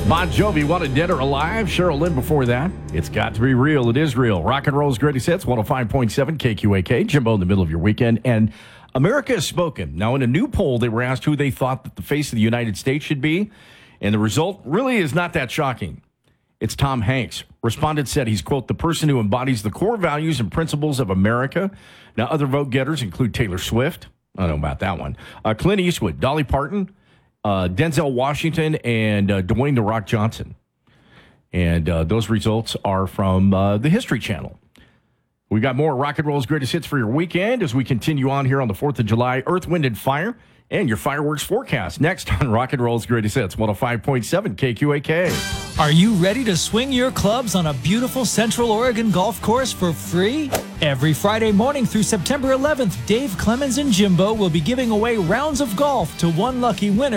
Bon Jovi, Wanted Dead or Alive. Cheryl Lynn before that. It's got to be real. It is real. Rock and roll's greatest hits, 105.7 KQAK. Jimbo in the middle of your weekend. And America has spoken. Now, in a new poll, they were asked who they thought that the face of the United States should be. And the result really is not that shocking. It's Tom Hanks. Respondents said he's, quote, the person who embodies the core values and principles of America. Now, other vote getters include Taylor Swift. I don't know about that one. Clint Eastwood, Dolly Parton, Denzel Washington, and Dwayne "The Rock" Johnson. And those results are from the History Channel. We got more Rock and Roll's greatest hits for your weekend as we continue on here on the 4th of July. Earth, Wind, and Fire, and your fireworks forecast next on Rock and Roll's greatest hits, 105.7 KQAK. Are you ready to swing your clubs on a beautiful Central Oregon golf course for free? Every Friday morning through September 11th, Dave Clemens and Jimbo will be giving away rounds of golf to one lucky winner